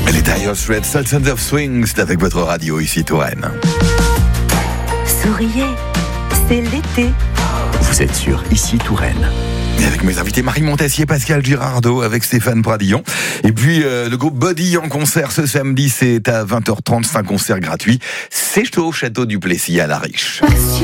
Les Dire Straits, Sultans of Swing, c'est avec votre radio ici Touraine. Souriez, c'est l'été. Vous êtes sur Ici Touraine. Et avec mes invités Marie Montessier, Pascal Girardot, avec Stéphane Pradillon. Et puis le groupe Body en concert ce samedi, c'est à 20h30, c'est un concert gratuit. C'est au Château du Plessis à La Riche.